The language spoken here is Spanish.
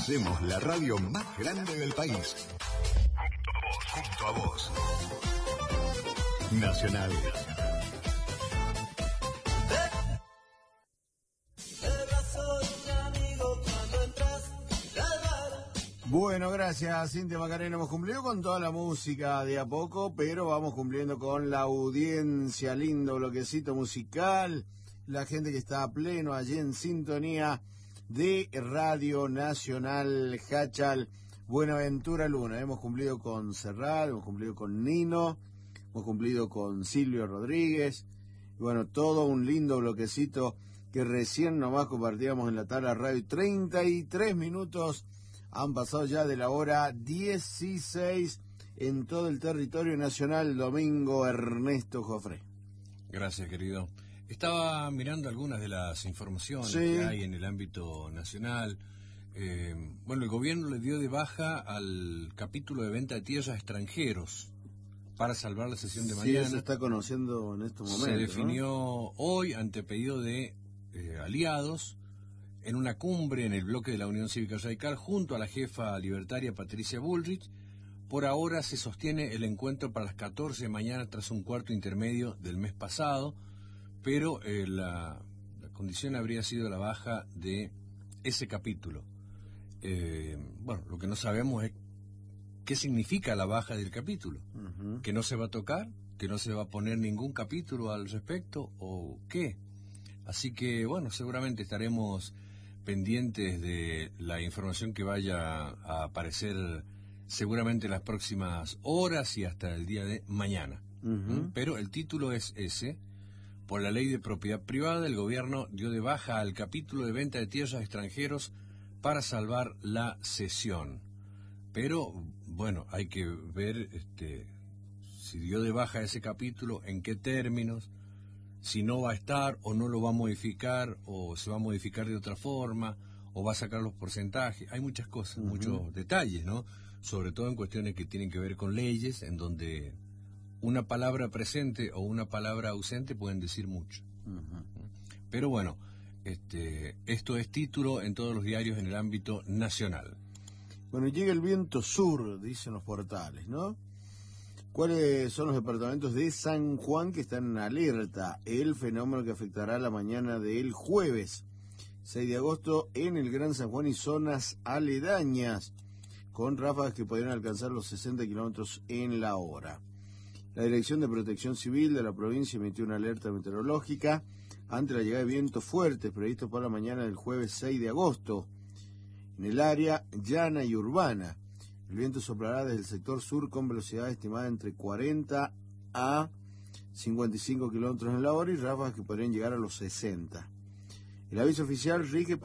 Hacemos la radio más grande del país. Junto a vos. Nacional. Bueno, gracias, Cintia Macarena. Hemos cumplido con toda la música de a poco, pero vamos cumpliendo con la audiencia. Lindo bloquecito musical. La gente que está a pleno allí en sintonía de Radio Nacional Hachal. Buenaventura Luna. Hemos cumplido con Serrat, hemos cumplido con Nino, hemos cumplido con Silvio Rodríguez. Y bueno, todo un lindo bloquecito que recién nomás compartíamos en la tabla radio. 33 minutos han pasado ya de la hora 16 en todo el territorio nacional. Domingo Ernesto Jofré. Gracias, querido. Estaba mirando algunas de las informaciones Sí. que hay en el ámbito nacional. Bueno, el gobierno le dio de baja al capítulo de venta de tierras a extranjeros para salvar la sesión de Sí, mañana. se está conociendo en estos momentos. Se definió, ¿no?, hoy ante pedido de aliados en una cumbre en el bloque de la Unión Cívica Radical junto a la jefa libertaria Patricia Bullrich. Por ahora se sostiene el encuentro para las 14 de mañana tras un cuarto intermedio del mes pasado, pero la condición habría sido la baja de ese capítulo. Bueno, lo que no sabemos es qué significa la baja del capítulo. Uh-huh. ¿Que no se va a tocar? ¿Que no se va a poner ningún capítulo al respecto? ¿O qué? Así que, bueno, seguramente estaremos pendientes de la información que vaya a aparecer seguramente en las próximas horas y hasta el día de mañana. Uh-huh. Pero el título es ese. Por la ley de propiedad privada, el gobierno dio de baja al capítulo de venta de tierras a extranjeros para salvar la cesión. Pero, bueno, hay que ver si dio de baja ese capítulo, en qué términos, si no va a estar o no lo va a modificar, o se va a modificar de otra forma, o va a sacar los porcentajes. Hay muchas cosas, Uh-huh, muchos detalles, ¿no? Sobre todo en cuestiones que tienen que ver con leyes, en donde una palabra presente o una palabra ausente pueden decir mucho. uh-huh. Pero bueno, esto es título en todos los diarios en el ámbito nacional. Bueno, llega el viento sur, dicen los portales, ¿no? ¿Cuáles son los departamentos de San Juan que están en alerta? El fenómeno que afectará la mañana del jueves 6 de agosto en el Gran San Juan y zonas aledañas, con ráfagas que podrían alcanzar los 60 kilómetros en la hora. La Dirección de Protección Civil de la provincia emitió una alerta meteorológica ante la llegada de vientos fuertes previstos para la mañana del jueves 6 de agosto en el área llana y urbana. El viento soplará desde el sector sur con velocidad estimada entre 40 a 55 kilómetros en la hora y ráfagas que podrían llegar a los 60. El aviso oficial rige